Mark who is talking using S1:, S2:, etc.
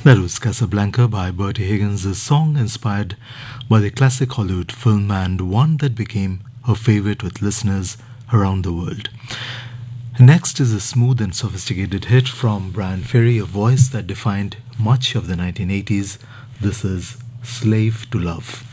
S1: That was Casablanca by Bertie Higgins, a song inspired by the classic Hollywood film and one that became her favorite with listeners around the world. Next is a smooth and sophisticated hit from Brian Ferry, a voice that defined much of the 1980s. This is Slave to Love.